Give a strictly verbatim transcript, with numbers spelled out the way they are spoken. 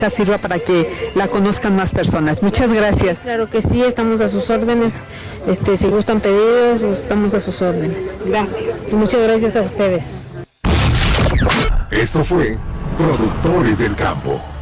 sirva para que la conozcan más personas. Muchas gracias. Claro que sí, estamos a sus órdenes. Este, si gustan pedidos, estamos a sus órdenes. Gracias. Y muchas gracias a ustedes. Esto fue Productores del Campo.